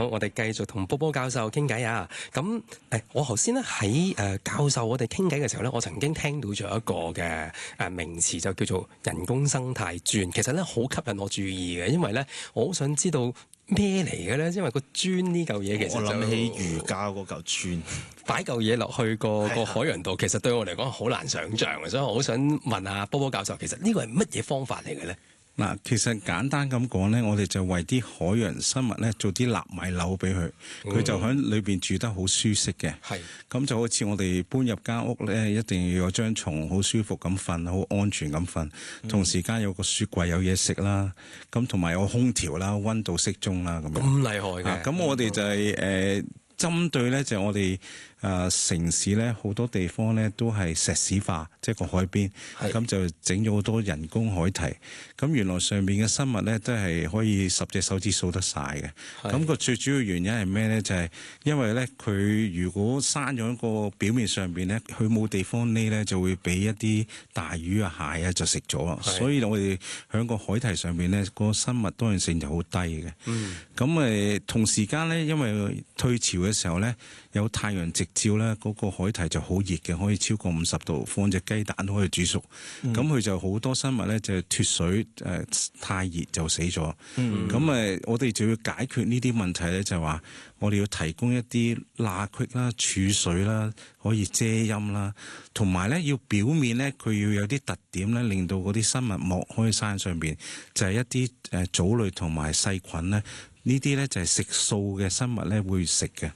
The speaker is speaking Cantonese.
好，我哋繼續同波波教授傾偈啊！咁我頭先咧喺教授我哋傾偈嘅時候咧，我曾經聽到咗一個嘅名詞，就叫做人工生態磚。其實咧好吸引我注意嘅，因為咧我好想知道咩嚟嘅咧，因為個磚呢嚿嘢其實我諗起魚膠嗰嚿磚， 擺嚿嘢落去個海洋度，其實對我嚟講好難想像嘅，所以我好想問下波波教授，其實呢個係乜嘢方法嚟嘅咧？ 嗱，其實簡單咁講咧，我哋就為啲海洋生物咧做啲納米樓俾佢，佢就喺裏邊住得好舒適嘅。 係， 咁就好似我哋搬入間屋咧，一定要有張床好舒服咁瞓，好安全咁瞓，同時間有個雪櫃有嘢食啦，咁同埋有空調啦，溫度適中啦，咁樣。 咁厲害嘅。 咁我哋就係針對咧就我哋城市咧好多地方咧都係石屎化，即係個海邊，咁就整咗好多人工海堤。咁原來上面嘅生物咧都係可以10隻手指數得晒嘅。咁個最主要原因係咩咧？就係因為咧佢如果閂咗個表面上邊咧，佢冇地方匿咧，就會俾一啲大魚啊蟹啊就食咗。所以我哋喺個海堤上邊咧，個生物多樣性就好低嘅。咁同時間咧，因為退潮嘅時候咧，有太陽直照咧，嗰個海堤就好熱嘅，可以超過50度，放隻雞蛋都可以煮熟。咁佢就好多生物咧就脫水，太熱就死咗。咁我哋就要解決呢啲問題咧，就係話我哋要提供一啲罅隙啦、儲水啦，可以遮陰啦，同埋咧要表面咧佢要有啲特點咧，令到嗰啲生物膜可以生上邊，就係一啲藻類同埋細菌咧。呢啲咧就係食素嘅生物咧會食嘅。